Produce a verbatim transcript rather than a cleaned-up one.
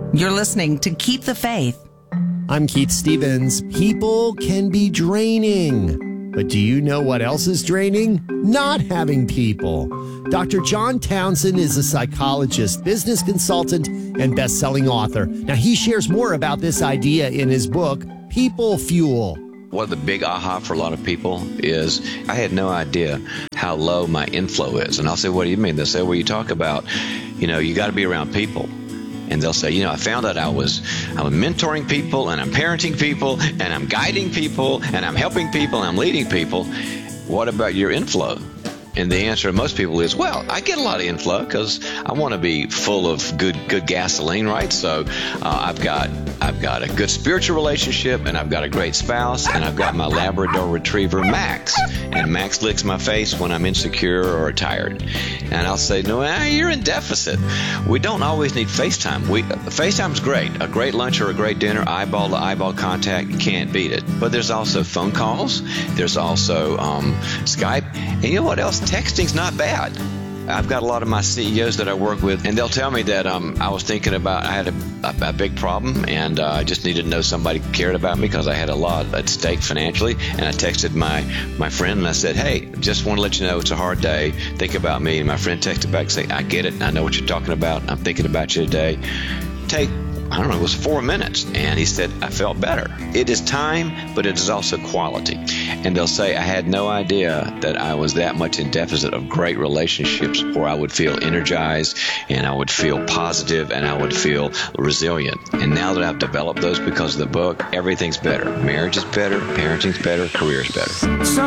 You're listening to Keep the Faith. I'm Keith Stevens. People can be draining. But do you know what else is draining? Not having people. Doctor John Townsend is a psychologist, business consultant, and best-selling author. Now, he shares more about this idea in his book, People Fuel. One of the big aha for a lot of people is I had no idea how low my inflow is. And I'll say, what do you mean? They'll say, well, you talk about, you know, you got to be around people. And they'll say, you know, I found out I was I'm mentoring people, and I'm parenting people, and I'm guiding people, and I'm helping people, and I'm leading people. What about your inflow? And the answer to most people is, well, I get a lot of inflow because I want to be full of good good gasoline, right? So uh, I've got I've got a good spiritual relationship, and I've got a great spouse, and I've got my Labrador Retriever, Max. And Max licks my face when I'm insecure or tired. And I'll say, no, ah, you're in deficit. We don't always need FaceTime. We, FaceTime's great. A great lunch or a great dinner, eyeball to eyeball contact, you can't beat it. But there's also phone calls. There's also um, Skype. And you know what else? Texting's not bad. I've got a lot of my C E Os that I work with, and they'll tell me that um, I was thinking about, I had a, a, a big problem, and uh, I just needed to know somebody cared about me because I had a lot at stake financially. And I texted my, my friend, and I said, hey, just want to let you know it's a hard day. Think about me. And my friend texted back saying, I get it. I know what you're talking about. I'm thinking about you today. Take I don't know, it was four minutes. And he said, I felt better. It is time, but it is also quality. And they'll say, I had no idea that I was that much in deficit of great relationships where I would feel energized and I would feel positive and I would feel resilient. And now that I've developed those because of the book, everything's better. Marriage is better, parenting's better, career's better.